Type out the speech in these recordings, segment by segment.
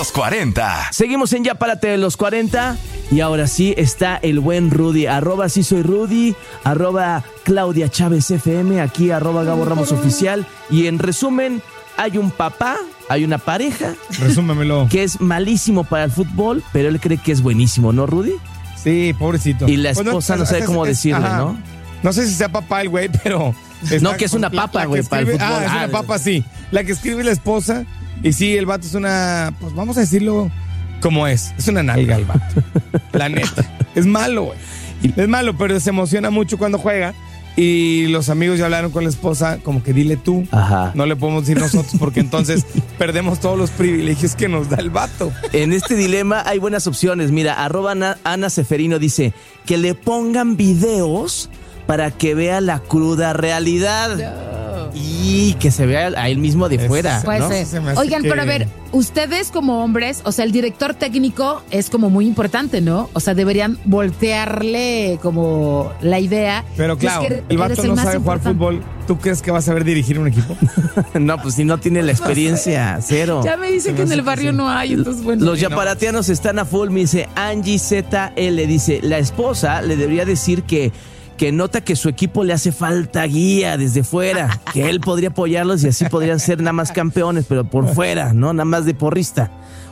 los 40. Seguimos en Ya Párate de los 40. Y ahora sí está el buen Rudy. @sí soy Rudy. @Claudia Chávez FM. Aquí @Gabo Ramos Oficial. Y en resumen, hay un papá, hay una pareja. Resúmemelo. Que es malísimo para el fútbol, pero él cree que es buenísimo, ¿no, Rudy? Sí, pobrecito. Y la esposa no sabe cómo decirle, ajá. ¿no? No sé si sea papá el güey, pero... No, que es una papa, güey, para el fútbol. Es una papa, sí. La que escribe la esposa. Y sí, el vato es una... Pues vamos a decirlo como es. Es una nalga el vato. La neta. Es malo, güey. Es malo, pero se emociona mucho cuando juega. Y los amigos ya hablaron con la esposa, como que dile tú. Ajá. No le podemos decir nosotros porque entonces perdemos todos los privilegios que nos da el vato. En este dilema hay buenas opciones. Mira, @Ana Seferino dice que le pongan videos para que vea la cruda realidad. No. Y que se vea a él mismo de fuera. Puede ¿no? ser. Oigan, pero a ver, ustedes como hombres, o sea, el director técnico es como muy importante, ¿no? O sea, deberían voltearle como la idea. Pero claro, es que el vato no sabe jugar fútbol. ¿Tú crees que va a saber dirigir un equipo? No, pues si no tiene la experiencia, cero. Ya me dicen que en el barrio no hay, entonces bueno. Los yaparatianos están a full, me dice Angie ZL, dice, la esposa le debería decir que nota que su equipo le hace falta guía desde fuera, que él podría apoyarlos y así podrían ser nada más campeones, pero por fuera, ¿no? Nada más de porrista.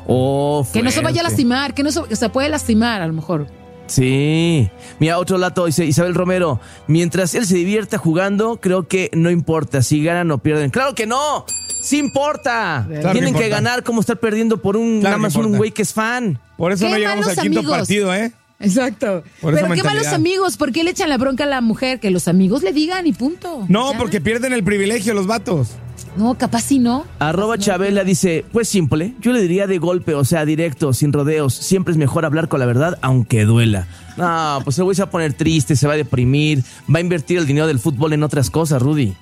Que no se vaya a lastimar, se puede lastimar a lo mejor. Sí. Mira, otro dato, dice Isabel Romero, mientras él se divierta jugando, creo que no importa si ganan o pierden. ¡Claro que no! ¡Sí importa! Claro Tienen que ganar como estar perdiendo por nada más un güey que es fan. Por eso no llegamos al quinto partido, ¿eh? Exacto. Pero qué malos amigos, ¿por qué le echan la bronca a la mujer? Que los amigos le digan y punto. No, porque pierden el privilegio los vatos. No, capaz sí no. @Chabela dice, pues simple, yo le diría de golpe, o sea, directo, sin rodeos. Siempre es mejor hablar con la verdad, aunque duela. No, pues el güey se va a poner triste, se va a deprimir, va a invertir el dinero del fútbol en otras cosas, Rudy.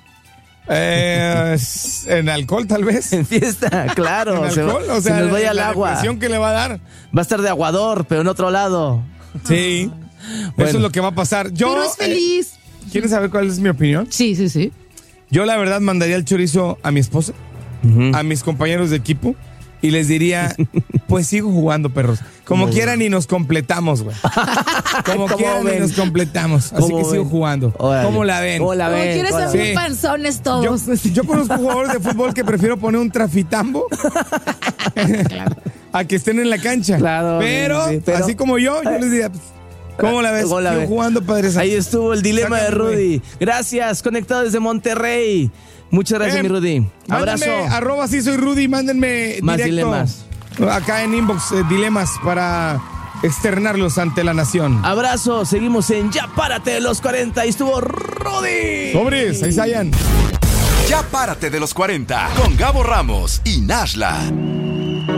En alcohol, tal vez. En fiesta, claro. En alcohol, o sea, se nos vaya al agua. La depresión que le va a dar. Va a estar de aguador, pero en otro lado. Sí, bueno. Eso es lo que va a pasar. Pero es feliz. ¿Quieres saber cuál es mi opinión? Sí. Yo la verdad mandaría el chorizo a mi esposa, a mis compañeros de equipo y les diría, pues sigo jugando, perros. Como quieran y nos completamos, güey. Como quieran y nos completamos. Así que sigo jugando. Órale. ¿Cómo la ven? Como quieres ser muy panzones todos. Yo conozco jugadores de fútbol que prefiero poner un trafitambo a que estén en la cancha. Claro, pero así como yo les diría, pues, ¿cómo la ves? Sigo jugando, Padre Santo. Ahí estuvo el dilema de Rudy. Gracias, conectado desde Monterrey. Muchas gracias, mi Rudy. Abrazo. @sí soy Rudy, mándenme más directo dilemas. Acá en inbox, dilemas para externarlos ante la nación. Abrazo, seguimos en Ya Párate de los 40 y estuvo Rudy. Sobres, ahí sallan. Ya Párate de los 40 con Gabo Ramos y Nashla.